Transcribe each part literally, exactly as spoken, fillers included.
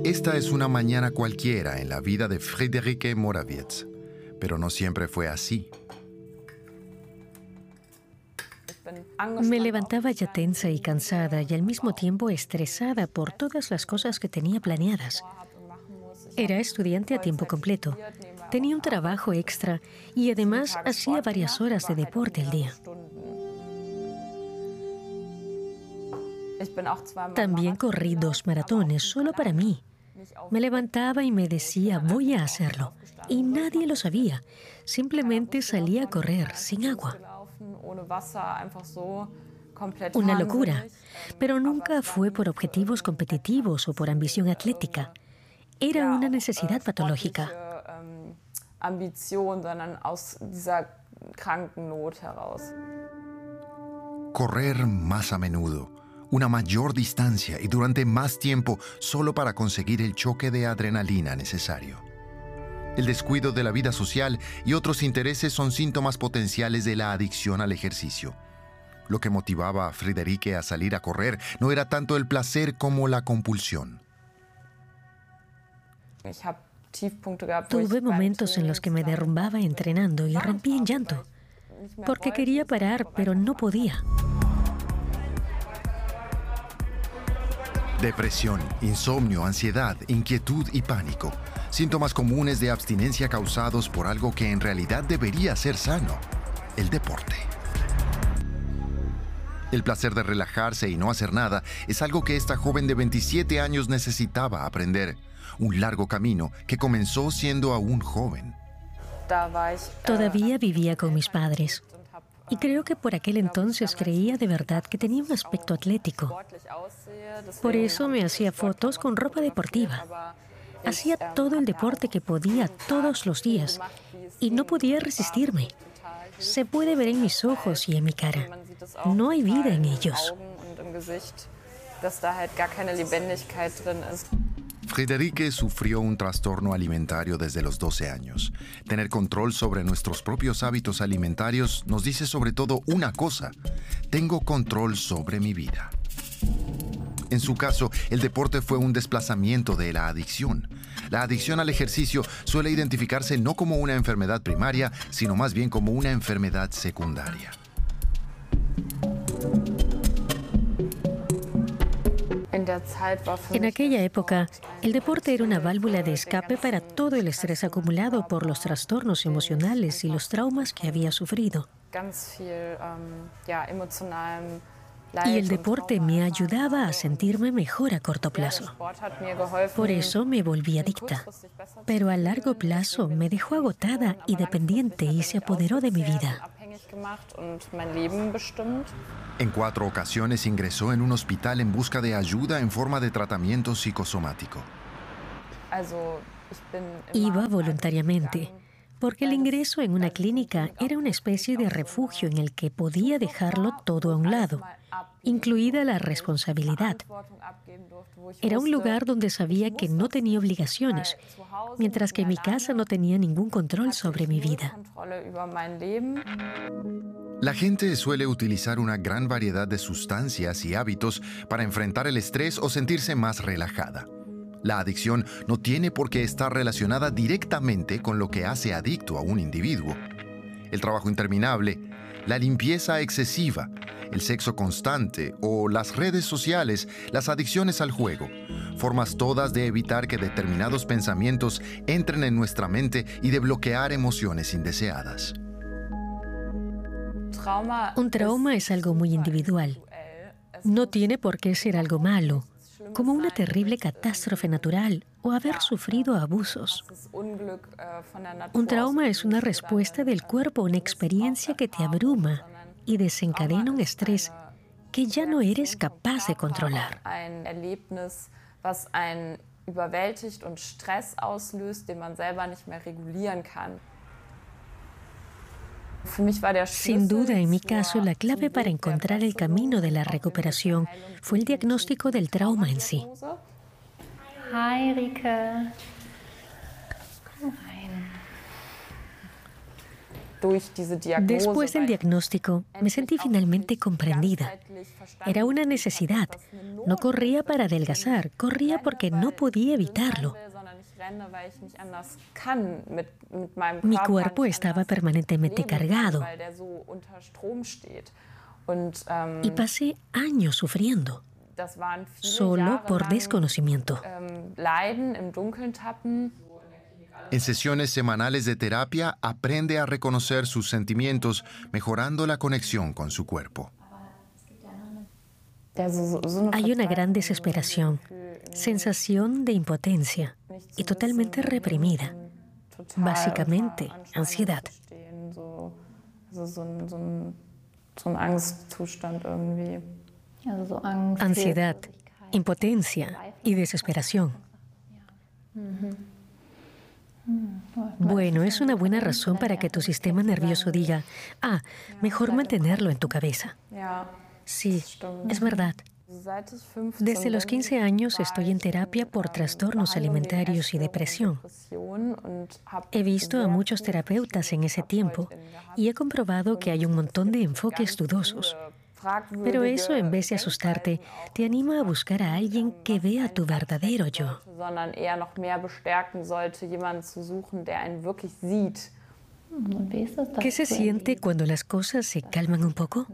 Esta es una mañana cualquiera en la vida de Friederike Morawietz, pero no siempre fue así. Me levantaba ya tensa y cansada y al mismo tiempo estresada por todas las cosas que tenía planeadas. Era estudiante a tiempo completo, tenía un trabajo extra y además hacía varias horas de deporte al día. También corrí dos maratones solo para mí. Me levantaba y me decía, voy a hacerlo. Y nadie lo sabía. Simplemente salía a correr sin agua. Una locura. Pero nunca fue por objetivos competitivos o por ambición atlética. Era una necesidad patológica. Correr más a menudo, una mayor distancia y durante más tiempo solo para conseguir el choque de adrenalina necesario. El descuido de la vida social y otros intereses son síntomas potenciales de la adicción al ejercicio. Lo que motivaba a Friederike a salir a correr no era tanto el placer como la compulsión. Tuve momentos en los que me derrumbaba entrenando y rompí en llanto, porque quería parar, pero no podía. Depresión, insomnio, ansiedad, inquietud y pánico. Síntomas comunes de abstinencia causados por algo que en realidad debería ser sano: el deporte. El placer de relajarse y no hacer nada es algo que esta joven de veintisiete años necesitaba aprender. Un largo camino que comenzó siendo aún joven. Todavía vivía con mis padres. Y creo que por aquel entonces creía de verdad que tenía un aspecto atlético. Por eso me hacía fotos con ropa deportiva. Hacía todo el deporte que podía todos los días y no podía resistirme. Se puede ver en mis ojos y en mi cara. No hay vida en ellos. Friederike sufrió un trastorno alimentario desde los doce años. Tener control sobre nuestros propios hábitos alimentarios nos dice sobre todo una cosa: tengo control sobre mi vida. En su caso, el deporte fue un desplazamiento de la adicción. La adicción al ejercicio suele identificarse no como una enfermedad primaria, sino más bien como una enfermedad secundaria. En aquella época, el deporte era una válvula de escape para todo el estrés acumulado por los trastornos emocionales y los traumas que había sufrido. Y el deporte me ayudaba a sentirme mejor a corto plazo. Por eso me volví adicta. Pero a largo plazo me dejó agotada y dependiente y se apoderó de mi vida. En cuatro ocasiones ingresó en un hospital en busca de ayuda en forma de tratamiento psicosomático. Iba voluntariamente, porque el ingreso en una clínica era una especie de refugio en el que podía dejarlo todo a un lado, incluida la responsabilidad. Era un lugar donde sabía que no tenía obligaciones, mientras que en mi casa no tenía ningún control sobre mi vida. La gente suele utilizar una gran variedad de sustancias y hábitos para enfrentar el estrés o sentirse más relajada. La adicción no tiene por qué estar relacionada directamente con lo que hace adicto a un individuo. El trabajo interminable, la limpieza excesiva, el sexo constante o las redes sociales, las adicciones al juego, formas todas de evitar que determinados pensamientos entren en nuestra mente y de bloquear emociones indeseadas. Un trauma es algo muy individual. No tiene por qué ser algo malo, como una terrible catástrofe natural o haber sufrido abusos. Un trauma es una respuesta del cuerpo a una experiencia que te abruma y desencadena un estrés que ya no eres capaz de controlar. Sin duda, en mi caso, la clave para encontrar el camino de la recuperación fue el diagnóstico del trauma en sí. Hi, Rike. Komm rein. Después del diagnóstico, me sentí finalmente comprendida. Era una necesidad. No corría para adelgazar, corría porque no podía evitarlo. Mi cuerpo estaba permanentemente cargado y pasé años sufriendo, solo por desconocimiento. En sesiones semanales de terapia, aprende a reconocer sus sentimientos, mejorando la conexión con su cuerpo. Hay una gran desesperación, sensación de impotencia y totalmente reprimida. Básicamente, ansiedad. Ansiedad, impotencia y desesperación. Bueno, es una buena razón para que tu sistema nervioso diga, ah, mejor mantenerlo en tu cabeza. Sí, es verdad. Desde los quince años estoy en terapia por trastornos alimentarios y depresión. He visto a muchos terapeutas en ese tiempo y he comprobado que hay un montón de enfoques dudosos. Pero eso, en vez de asustarte, te anima a buscar a alguien que vea tu verdadero yo. ¿Qué se siente cuando las cosas se calman un poco?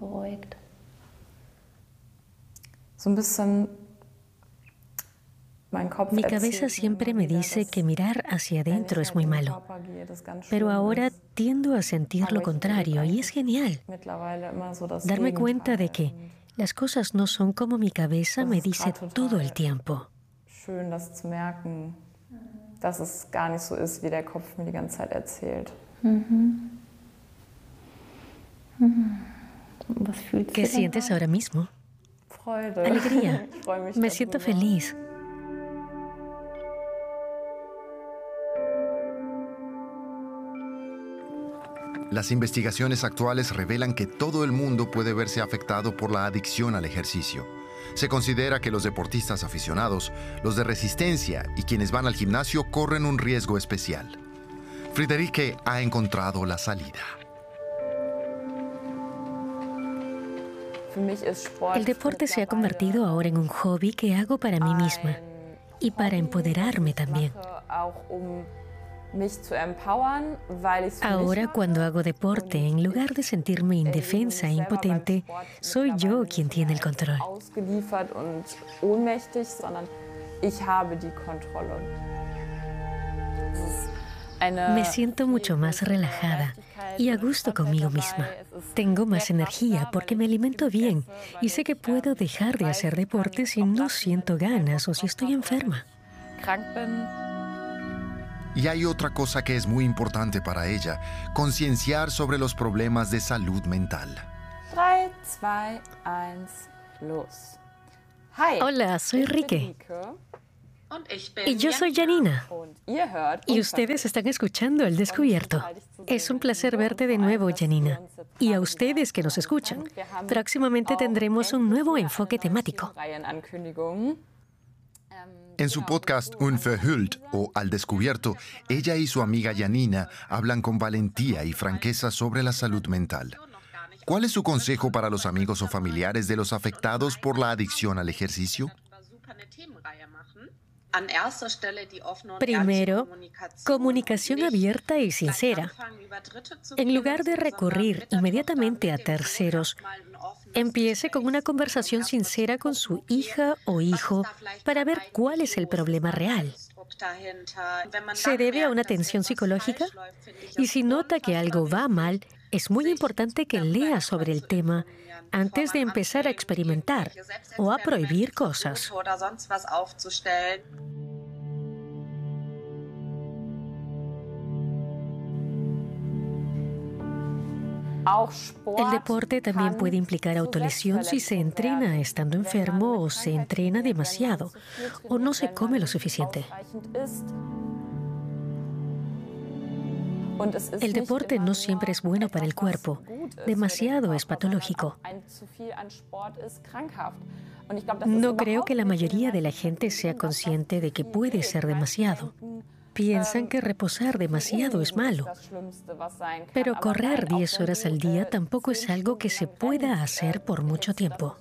Mi cabeza siempre me dice que mirar hacia adentro es muy malo, pero ahora tiendo a sentir lo contrario y es genial. Darme cuenta de que las cosas no son como mi cabeza me dice todo el tiempo. ¿Qué sientes ahora mismo? Alegría. Me siento feliz. Las investigaciones actuales revelan que todo el mundo puede verse afectado por la adicción al ejercicio. Se considera que los deportistas aficionados, los de resistencia y quienes van al gimnasio corren un riesgo especial. Friederike ha encontrado la salida. El deporte se ha convertido ahora en un hobby que hago para mí misma y para empoderarme también. Ahora, cuando hago deporte, en lugar de sentirme indefensa e impotente, soy yo quien tiene el control. Me siento mucho más relajada y a gusto conmigo misma. Tengo más energía porque me alimento bien y sé que puedo dejar de hacer deporte si no siento ganas o si estoy enferma. Y hay otra cosa que es muy importante para ella, concienciar sobre los problemas de salud mental. tres, dos, uno, los. Hola, soy Rike. Y yo soy Janina. Y ustedes están escuchando El Descubierto. Es un placer verte de nuevo, Janina. Y a ustedes que nos escuchan. Próximamente tendremos un nuevo enfoque temático. En su podcast Unverhüllt o Al Descubierto, ella y su amiga Janina hablan con valentía y franqueza sobre la salud mental. ¿Cuál es su consejo para los amigos o familiares de los afectados por la adicción al ejercicio? Primero, comunicación abierta y sincera. En lugar de recurrir inmediatamente a terceros, empiece con una conversación sincera con su hija o hijo para ver cuál es el problema real. ¿Se debe a una tensión psicológica? Y si nota que algo va mal, es muy importante que lea sobre el tema antes de empezar a experimentar o a prohibir cosas. El deporte también puede implicar autolesión si se entrena estando enfermo o se entrena demasiado o no se come lo suficiente. El deporte no siempre es bueno para el cuerpo. Demasiado es patológico. No creo que la mayoría de la gente sea consciente de que puede ser demasiado. piensan que reposar demasiado es malo. Pero correr diez horas al día tampoco es algo que se pueda hacer por mucho tiempo.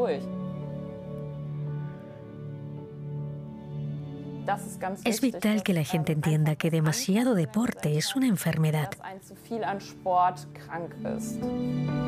Es vital que la gente entienda que demasiado deporte es una enfermedad.